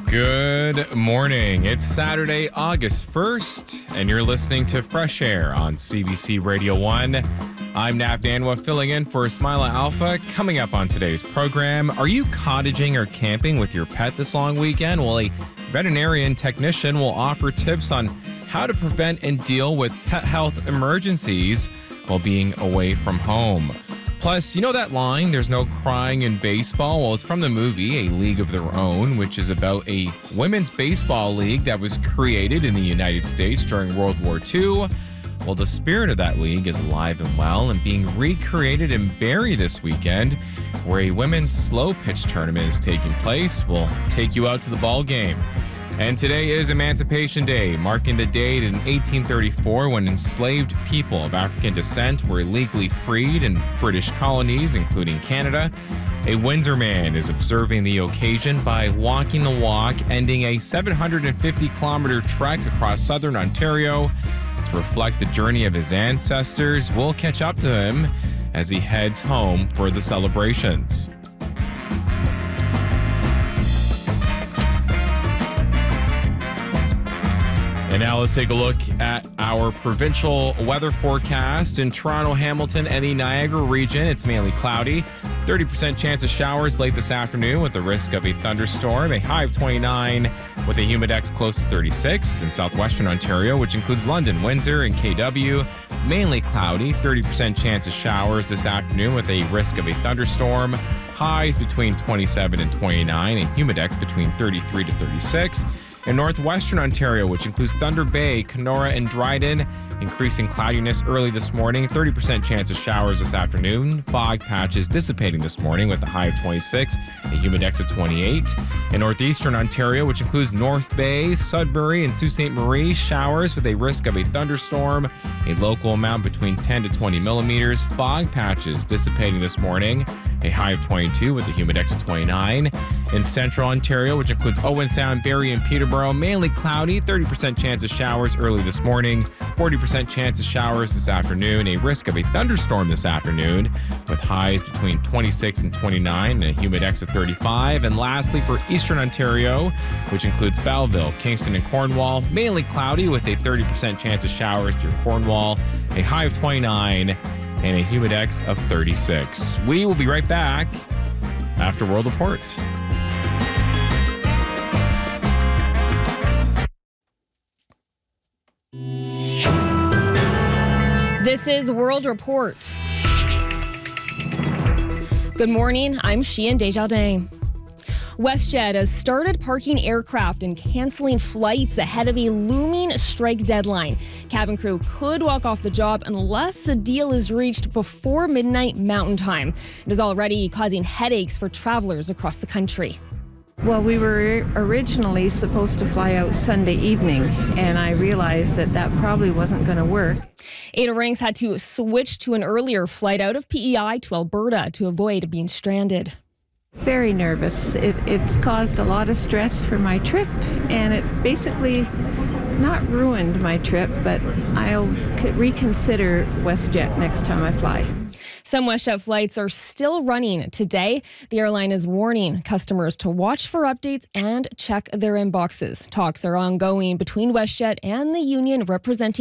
Good morning. It's Saturday, August 1st, and you're listening to Fresh Air on CBC Radio 1. I'm Nav Danwa, filling in for Ismaila Alpha. Coming up on today's program, are you cottaging or camping with your pet this long weekend? Well, a veterinarian technician will offer tips on how to prevent and deal with pet health emergencies while being away from home. Plus, you know that line, there's no crying in baseball? Well, it's from the movie A League of Their Own, which is about a women's baseball league that was created in the United States during World War II. Well, the spirit of that league is alive and well and being recreated in Barrie this weekend, where a women's slow pitch tournament is taking place. We'll take you out to the ball game. And today is Emancipation Day, marking the date in 1834 when enslaved people of African descent were illegally freed in British colonies, including Canada. A Windsor man is observing the occasion by walking the walk, ending a 750-kilometer trek across southern Ontario to reflect the journey of his ancestors. We'll catch up to him as he heads home for the celebrations. And now let's take a look at our provincial weather forecast. In Toronto, Hamilton, and the Niagara region, it's mainly cloudy. 30% chance of showers late this afternoon with the risk of a thunderstorm. A high of 29 with a humidex close to 36. In southwestern Ontario, which includes London, Windsor, and KW, mainly cloudy. 30% chance of showers this afternoon with a risk of a thunderstorm. Highs between 27 and 29 and humidex between 33 to 36. In northwestern Ontario, which includes Thunder Bay, Kenora, and Dryden, increasing cloudiness early this morning. 30% chance of showers this afternoon. Fog patches dissipating this morning with a high of 26, a humidex of 28. In northeastern Ontario, which includes North Bay, Sudbury, and Sault Ste. Marie, showers with a risk of a thunderstorm. A local amount between 10 to 20 millimeters. Fog patches dissipating this morning. A high of 22 with a humidex of 29. In central Ontario, which includes Owen Sound, Barrie, and Peterborough, mainly cloudy. 30% chance of showers early this morning. 40% chance of showers this afternoon. A risk of a thunderstorm this afternoon with highs between 26 and 29 and a humidex of 35. And lastly, for eastern Ontario, which includes Belleville, Kingston, and Cornwall, mainly cloudy with a 30% chance of showers near Cornwall. A high of 29 and a humidex of 36. We will be right back after World Report. This is World Report. Good morning, I'm Sheehan Desjardins. WestJet has started parking aircraft and canceling flights ahead of a looming strike deadline. Cabin crew could walk off the job unless a deal is reached before midnight Mountain Time. It is already causing headaches for travelers across the country. Well, we were originally supposed to fly out Sunday evening, and I realized that probably wasn't going to work. Ada Ranks had to switch to an earlier flight out of PEI to Alberta to avoid being stranded. Very nervous. It's caused a lot of stress for my trip, and it basically not ruined my trip, but I'll reconsider WestJet next time I fly. Some WestJet flights are still running today. The airline is warning customers to watch for updates and check their inboxes. Talks are ongoing between WestJet and the union representing